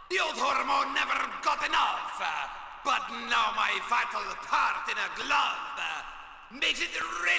Youth hormone never got enough, but now my vital part in a glove makes it really